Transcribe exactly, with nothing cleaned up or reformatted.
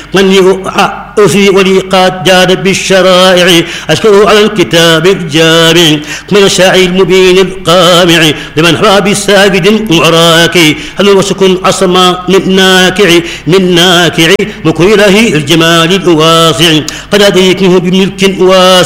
من أوفي ولي قد جاد بالشرائع أشكره على الكتاب الجامع من الشاعر المبين القامع لمن حوى بالساجد وراكي هل وسكن عصما من ناكع من ناكع مكر إله الجمال الواسع قد أديكه بملك واسع